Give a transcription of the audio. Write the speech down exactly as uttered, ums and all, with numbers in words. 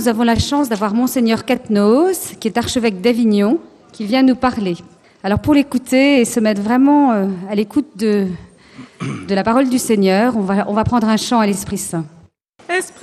nous avons la chance d'avoir Monseigneur Quatennens, qui est archevêque d'Avignon, qui vient nous parler. Alors pour l'écouter et se mettre vraiment euh, à l'écoute de, de la parole du Seigneur, on va, on va prendre un chant à l'Esprit Saint. Esprit